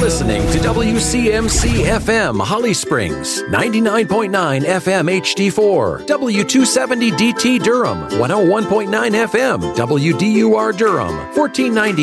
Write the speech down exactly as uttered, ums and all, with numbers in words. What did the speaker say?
listening to W C M C F M Holly Springs, ninety-nine point nine F M H D four, W two seventy D T Durham, one oh one point nine F M W D U R Durham, fourteen ninety